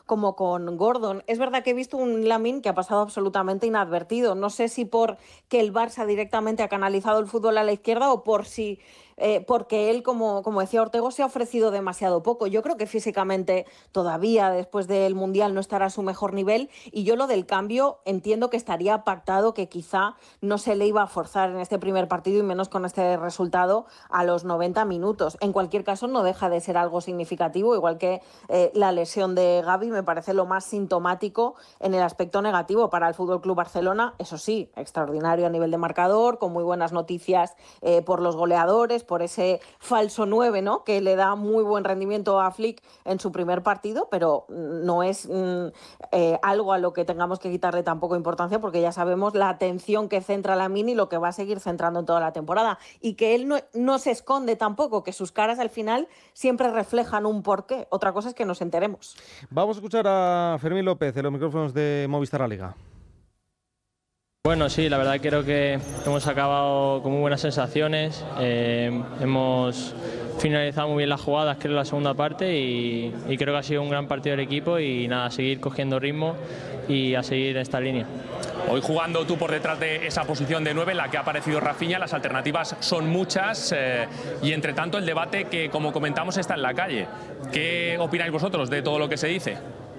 como con Gordon. Es verdad que he visto un Lamine que ha pasado absolutamente inadvertido. No sé si por que el Barça directamente ha canalizado el fútbol a la izquierda o porque él, como decía Ortego, se ha ofrecido demasiado poco. Yo creo que físicamente todavía después del Mundial no estará a su mejor nivel, y yo lo del cambio entiendo que estaría pactado, que quizá no se le iba a forzar en este primer partido y menos con este resultado a los 90 minutos. En cualquier caso, no deja de ser algo significativo, igual que la lesión de Gavi me parece lo más sintomático en el aspecto negativo para el Fútbol Club Barcelona. Eso sí, extraordinario a nivel de marcador, con muy buenas noticias por los goleadores, por ese falso 9, ¿no?, que le da muy buen rendimiento a Flick en su primer partido, pero no es algo a lo que tengamos que quitarle tampoco importancia, porque ya sabemos la atención que centra Lamine y lo que va a seguir centrando en toda la temporada, y que él no se esconde tampoco, que sus caras al final siempre reflejan un porqué. Otra cosa es que nos enteremos. Vamos a escuchar a Fermín López de los micrófonos de Movistar La Liga. Bueno, sí, la verdad creo que hemos acabado con muy buenas sensaciones, hemos finalizado muy bien las jugadas, creo, en la segunda parte y creo que ha sido un gran partido del equipo y nada, a seguir cogiendo ritmo y a seguir esta línea. Hoy jugando tú por detrás de esa posición de 9 en la que ha aparecido Rafinha, las alternativas son muchas y entre tanto el debate que, como comentamos, está en la calle. ¿Qué opináis vosotros de todo lo que se dice?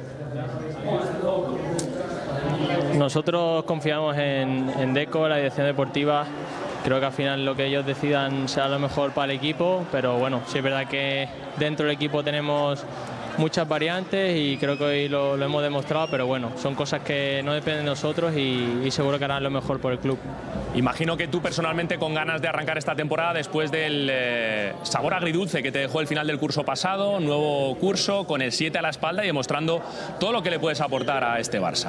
Nosotros confiamos en Deco, la dirección deportiva. Creo que al final lo que ellos decidan será lo mejor para el equipo, pero bueno, sí es verdad que dentro del equipo tenemos muchas variantes y creo que hoy lo hemos demostrado, pero bueno, son cosas que no dependen de nosotros y seguro que harán lo mejor por el club. Imagino que tú personalmente con ganas de arrancar esta temporada después del sabor agridulce que te dejó el final del curso pasado, nuevo curso con el 7 a la espalda y demostrando todo lo que le puedes aportar a este Barça.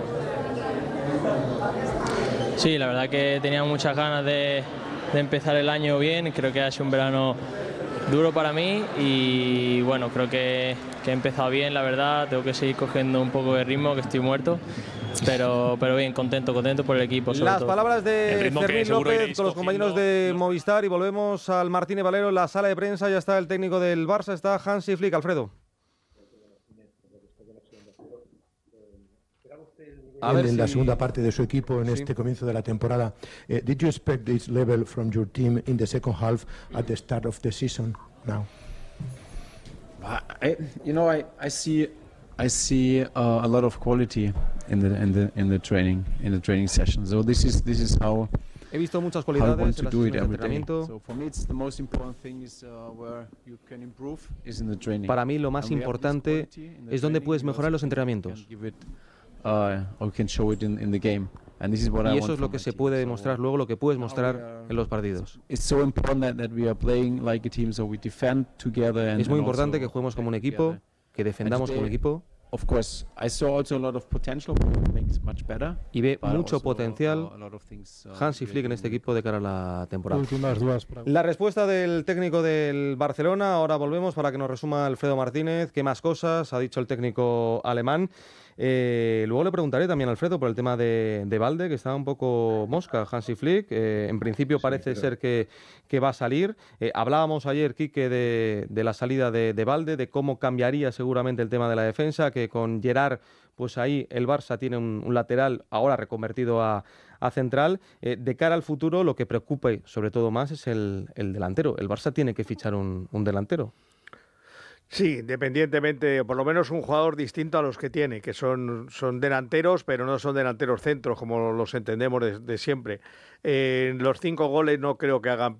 Sí, la verdad que tenía muchas ganas de empezar el año bien, creo que ha sido un verano duro para mí y bueno, creo que he empezado bien, la verdad, tengo que seguir cogiendo un poco de ritmo, que estoy muerto, pero bien, contento por el equipo. Las todo. palabras de Fermín López con los compañeros de Movistar, y volvemos al Martínez Valero en la sala de prensa. Ya está el técnico del Barça, está Hansi Flick. Alfredo. En la segunda parte de su equipo en este comienzo de la temporada. Did you expect this level from your team in the second half at the start of the season now? I see a lot of quality in the training sessions. So this is how He visto muchas I cualidades want en to las do it sesiones de every day. entrenamiento. So for me, it's the most important thing is where you can improve is in the training. Para mí lo más And we have this importante quality in the es donde training, puedes we mejorar en los also entrenamientos. can give it, or we can show it in the game. And this is what I Y want eso es lo from que my se team. puede So demostrar luego, lo que puedes now mostrar we are- en los partidos. It's so important that we are playing like a team, so we defend together. Es muy and importante also que juguemos como un play equipo, together. que defendamos como un equipo, Of course, I saw also a lot of potential to make it much better. y ve but mucho also, potencial a lot of things, Hansi we are Flick en doing este really equipo de cara a la temporada. Últimas dudas. La respuesta del técnico del Barcelona. Ahora volvemos para que nos resuma Alfredo Martínez qué más cosas ha dicho el técnico alemán. Luego le preguntaré también a Alfredo por el tema de Balde, que está un poco mosca Hansi Flick. En principio parece ser que va a salir. Hablábamos ayer, Quique, de la salida de Balde, de cómo cambiaría seguramente el tema de la defensa, que con Gerard, pues ahí el Barça tiene un lateral ahora reconvertido a central. De cara al futuro, lo que preocupa sobre todo más es el delantero. El Barça tiene que fichar un delantero. Sí, independientemente, por lo menos un jugador distinto a los que tiene, que son delanteros, pero no son delanteros centros, como los entendemos de siempre. Los 5 goles no creo que hagan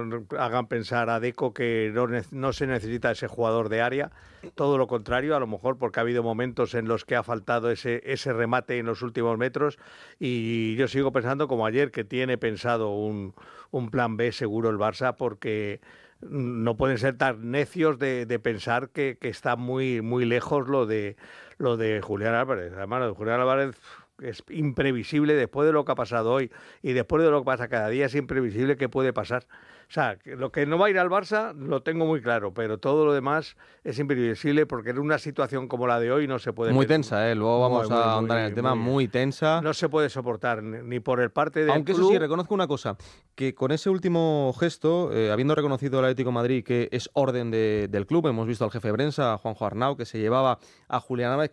pensar a Deco que no se necesita ese jugador de área. Todo lo contrario, a lo mejor porque ha habido momentos en los que ha faltado ese remate en los últimos metros. Y yo sigo pensando, como ayer, que tiene pensado un plan B seguro el Barça, porque no pueden ser tan necios de pensar que está muy, muy lejos lo de Julián Álvarez. Además, lo de Julián Álvarez es imprevisible después de lo que ha pasado hoy y después de lo que pasa cada día, es imprevisible qué puede pasar. O sea, que lo que no va a ir al Barça lo tengo muy claro, pero todo lo demás es imprevisible porque en una situación como la de hoy no se puede... Muy tensa, luego vamos a ahondar en el tema, muy tensa. No se puede soportar ni por el parte del Aunque club. eso sí, reconozco una cosa, que con ese último gesto, habiendo reconocido al Atlético de Madrid que es orden del club, hemos visto al jefe de prensa, a Juanjo Arnau, que se llevaba a Julián Álvarez,